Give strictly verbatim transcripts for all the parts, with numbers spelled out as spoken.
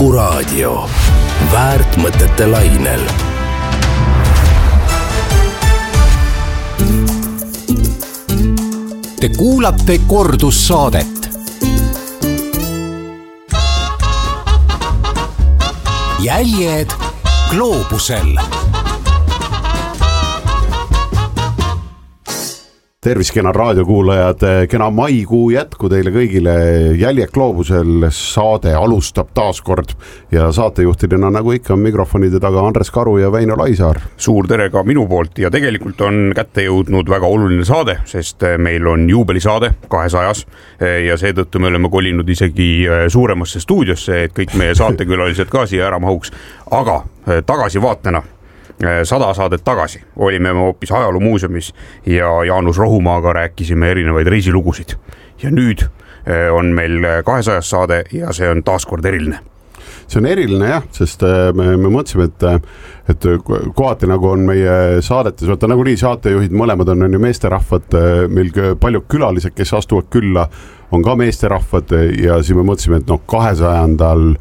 Kuku Raadio. Väärt mõtete lainel. Te kuulate kordussaadet. Jäljed gloobusel. Tervis, kena raadiokuulajad, kena maikuu jätku teile kõigile. Jäljed gloobusel saade alustab taas kord ja saatejuhtidena nagu ikka mikrofonide taga Andres Karu ja Väino Laisaar. Suur tere ka minu poolt ja tegelikult on kätte jõudnud väga oluline saade, sest meil on juubelisaade kahesajas ja seetõttu me oleme kolinud isegi suuremasse stuudiosse, et kõik meie saatekülalised ka siia ära mahuks, aga tagasivaatena sada saadet tagasi olime me hoopis Ajaloumuuseumis ja Jaanus Rohumaaga rääkisime erinevaid reisilugusid. Ja nüüd on meil kahesajas saade ja see on taas kord eriline. See on eriline jah, sest me, me mõtlesime, et, et kohati nagu on meie saadetes, võtta nagu nii saatejuhid, mõlemad on, on ju meesterahvad, meil palju külalised, kes astuvad külla, on ka meesterahvad ja siis me mõtlesime, et noh, kahesajandal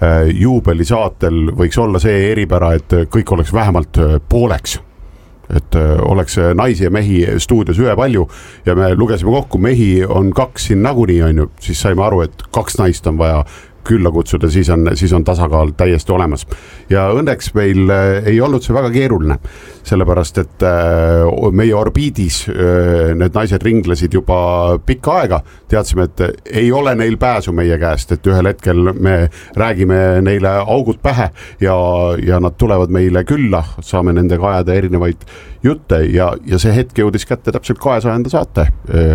juubelisaatel võiks olla see eripära, et kõik oleks vähemalt pooleks. Et oleks naisi ja mehi stuudios ühe palju ja me lugesime kokku, mehi on kaks siin nagunii on ju, siis saime aru, et kaks naist on vaja külla kutsuda, siis on, siis on tasakaal täiesti olemas. Ja õnneks meil ei olnud see väga keeruline, sellepärast et meie orbiidis need naised ringlesid juba pikka aega. Teadsime, et ei ole neil pääsu meie käest, et ühel hetkel me räägime neile augud pähe ja, ja nad tulevad meile külla, saame nendega ajada erinevaid jutte ja, ja see hetk jõudis kätte täpselt kahesajanda saate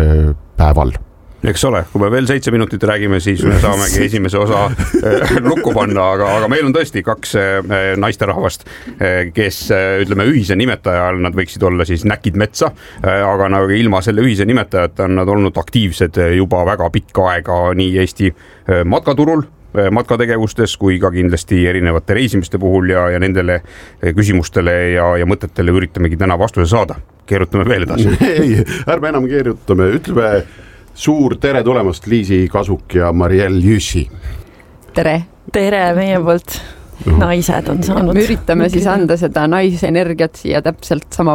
päeval. Eks ole, kui me veel seitse minutit räägime, siis me saamegi esimese osa lukku panna, aga, aga meil on tõesti kaks naisterahvast, kes ütleme ühise nimetaja all, nad võiksid olla siis näkid metsa, aga nagu ilma selle ühise nimetajata on nad olnud aktiivsed juba väga pikka aega nii Eesti matkaturul, matkategevustes kui ka kindlasti erinevate reisimiste puhul ja, ja nendele küsimustele ja, ja mõtetele üritamegi täna vastuse saada. Keerutame veel edasi. Ei, ärme enam keerutame, ütleme suur tere tulemast Liisi Kasuk ja Marielle Jüssi. Tere. Tere meie poolt. Naised on saanud. Me üritame siis anda seda naisenergiat siia täpselt sama